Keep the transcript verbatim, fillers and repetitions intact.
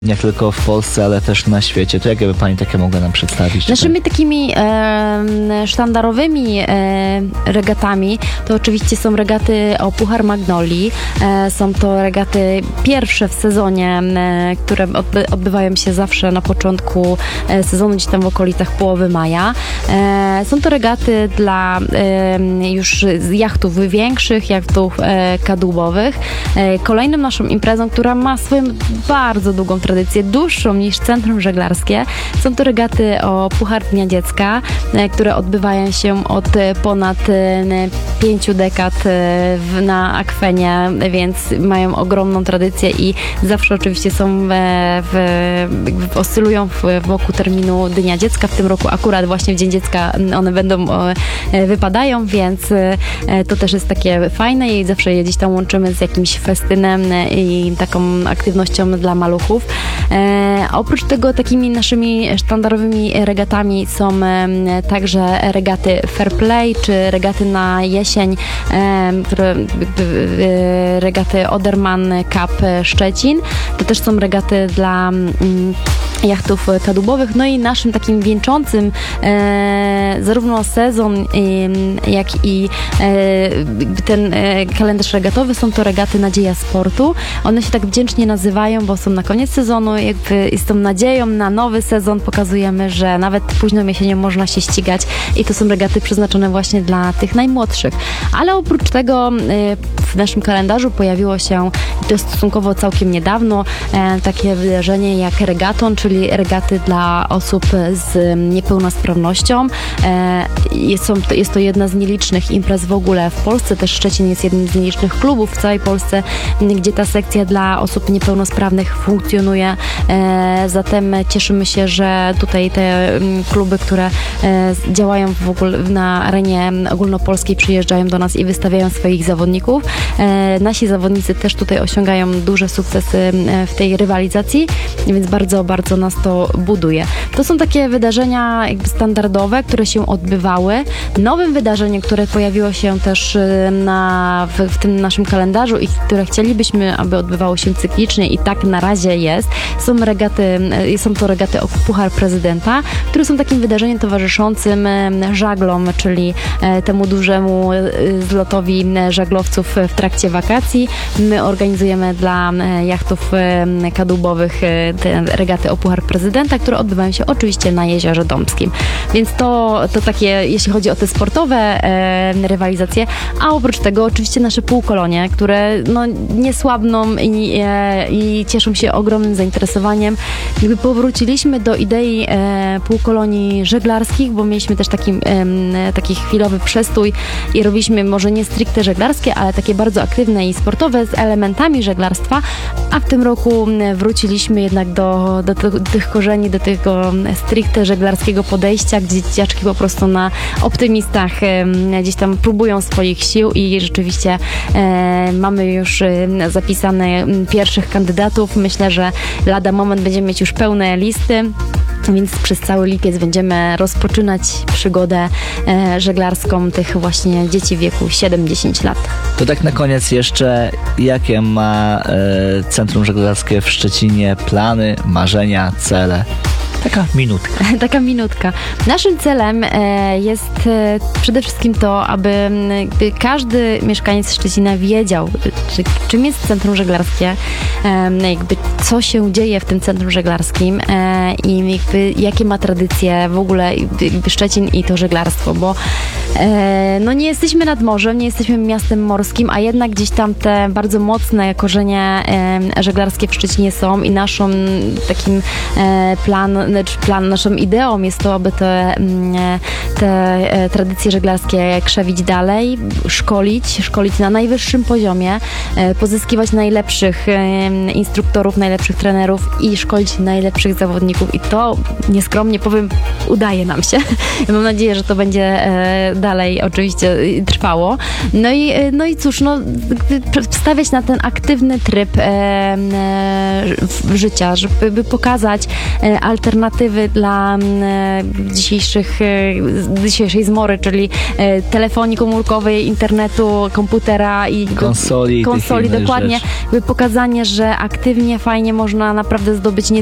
Nie tylko w Polsce, ale też na świecie. To jakie by Pani takie mogła nam przedstawić? Naszymi takimi e, sztandarowymi e, regatami to oczywiście są regaty o Puchar Magnolii. E, są to regaty pierwsze w sezonie, e, które odby- odbywają się zawsze na początku e, sezonu, gdzieś tam w okolicach połowy maja. E, są to regaty dla e, już jachtów większych, jachtów e, kadłubowych. E, kolejną naszą imprezą, która ma swoją bardzo długą tradycję, dłuższą niż Centrum Żeglarskie. Są to regaty o Puchar Dnia Dziecka, które odbywają się od ponad pięciu dekad w, na akwenie, więc mają ogromną tradycję i zawsze oczywiście są w, w, w, oscylują w, wokół terminu Dnia Dziecka. W tym roku akurat właśnie w Dzień Dziecka one będą wypadają, więc to też jest takie fajne i zawsze je gdzieś tam łączymy z jakimś festynem i taką aktywnością dla maluchów. E, oprócz tego takimi naszymi sztandarowymi regatami są e, także regaty Fair Play, czy regaty na jesień, e, które, e, regaty Oderman Cup Szczecin. To też są regaty dla mm, jachtów kadłubowych. No i naszym takim wieńczącym e, zarówno sezon, e, jak i e, ten e, kalendarz regatowy są to regaty Nadzieja Sportu. One się tak wdzięcznie nazywają, bo są na koniec sezonu, jakby z tą nadzieją na nowy sezon pokazujemy, że nawet późną jesienią można się ścigać i to są regaty przeznaczone właśnie dla tych najmłodszych. Ale oprócz tego e, w naszym kalendarzu pojawiło się, to stosunkowo całkiem niedawno, e, takie wydarzenie jak regaton, czyli regaty dla osób z niepełnosprawnością. E, jest, są, jest to jedna z nielicznych imprez w ogóle w Polsce. Też Szczecin jest jednym z nielicznych klubów w całej Polsce, gdzie ta sekcja dla osób niepełnosprawnych funkcjonuje. E, zatem cieszymy się, że tutaj te kluby, które e, działają w ogóle na arenie ogólnopolskiej, przyjeżdżają do nas i wystawiają swoich zawodników. E, nasi zawodnicy też tutaj osiągają duże sukcesy w tej rywalizacji, więc bardzo, bardzo nas to buduje. To są takie wydarzenia jakby standardowe, które się odbywały. Nowym wydarzeniem, które pojawiło się też na, w, w tym naszym kalendarzu i które chcielibyśmy, aby odbywało się cyklicznie i tak na razie jest, są regaty, są to regaty o Puchar Prezydenta, które są takim wydarzeniem towarzyszącym żaglom, czyli temu dużemu zlotowi żaglowców w trakcie wakacji. My organizujemy dla jachtów kadłubowych te regaty o Puchar Prezydenta, które odbywają się oczywiście na Jeziorze Dąbskim. Więc to, to takie, jeśli chodzi o te sportowe e, rywalizacje, a oprócz tego oczywiście nasze półkolonie, które no, nie słabną i, e, i cieszą się ogromnym zainteresowaniem. Jakby powróciliśmy do idei e, półkolonii żeglarskich, bo mieliśmy też taki, e, taki chwilowy przestój i robiliśmy może nie stricte żeglarskie, ale takie bardzo aktywne i sportowe z elementami żeglarstwa, a w tym roku wróciliśmy jednak do, do, do tych korzeni, do tego stricte żeglarskiego podejścia, gdzie dzieciaczki po prostu na optymistach e, gdzieś tam próbują swoich sił i rzeczywiście e, mamy już e, zapisane pierwszych kandydatów. Myślę, że lada moment będziemy mieć już pełne listy, więc przez cały lipiec będziemy rozpoczynać przygodę e, żeglarską tych właśnie dzieci w wieku siedem do dziesięciu lat. To tak na koniec jeszcze, jakie ma e, Centrum Żeglarskie w Szczecinie plany, marzenia, cele? Taka minutka. Taka minutka. Naszym celem e, jest e, przede wszystkim to, aby jakby każdy mieszkaniec Szczecina wiedział, czy, czym jest Centrum Żeglarskie, e, jakby co się dzieje w tym Centrum Żeglarskim e, i jakby jakie ma tradycje w ogóle jakby Szczecin i to żeglarstwo, bo e, no nie jesteśmy nad morzem, nie jesteśmy miastem morskim, a jednak gdzieś tam te bardzo mocne korzenie e, żeglarskie w Szczecinie są i naszą takim e, plan Znaczy plan, naszą ideą jest to, aby te, te tradycje żeglarskie krzewić dalej, szkolić, szkolić na najwyższym poziomie, pozyskiwać najlepszych instruktorów, najlepszych trenerów i szkolić najlepszych zawodników. I to, nieskromnie powiem, udaje nam się. Mam nadzieję, że to będzie dalej oczywiście trwało. No i, no i cóż, no, stawiać na ten aktywny tryb życia, żeby pokazać alternatywę alternatywy dla mm, e, dzisiejszych, e, dzisiejszej zmory, czyli e, telefonii komórkowej, internetu, komputera i Konsoli i tych konsoli innych dokładnie. rzeczy. Jakby pokazanie, że aktywnie, fajnie można naprawdę zdobyć nie